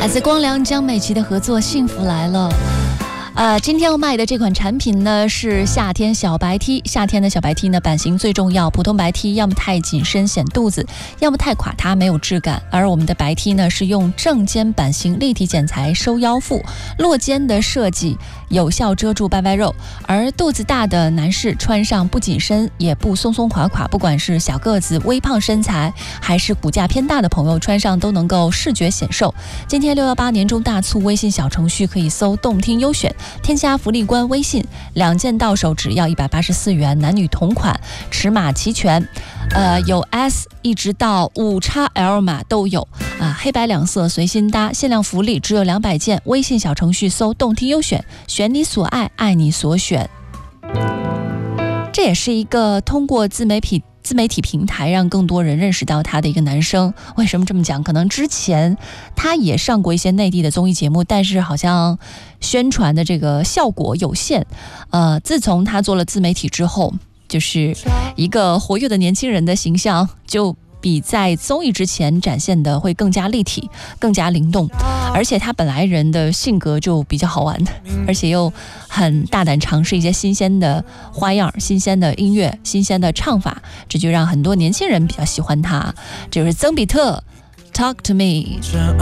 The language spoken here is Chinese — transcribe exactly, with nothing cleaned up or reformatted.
来自光良江美琪的合作《幸福来了》。呃，今天要卖的这款产品呢是夏天小白 T。夏天的小白 T 呢，版型最重要。普通白 T 要么太紧身显肚子，要么太垮塌没有质感。而我们的白 T 呢是用正肩版型立体剪裁收腰腹，落肩的设计有效遮住拜拜肉。而肚子大的男士穿上不紧身也不松松垮垮，不管是小个子、微胖身材，还是骨架偏大的朋友，穿上都能够视觉显瘦。今天六一八年中大促，微信小程序可以搜动听优选，添加福利官微信，两件到手只要一百八十四元，男女同款，尺码齐全，呃，有 S 一直到 五 X L 码都有啊，黑白两色随心搭，限量福利只有两百件，微信小程序搜动听优选，选你所爱，爱你所选。这也是一个通过自媒体自媒体平台让更多人认识到他的一个男生。为什么这么讲？可能之前他也上过一些内地的综艺节目，但是好像宣传的这个效果有限。呃，自从他做了自媒体之后，就是一个活跃的年轻人的形象就比在综艺之前展现的会更加立体，更加灵动。而且他本来人的性格就比较好玩，而且又很大胆尝试一些新鲜的花样、新鲜的音乐、新鲜的唱法，这就让很多年轻人比较喜欢他。这就是曾比特 Talk to me。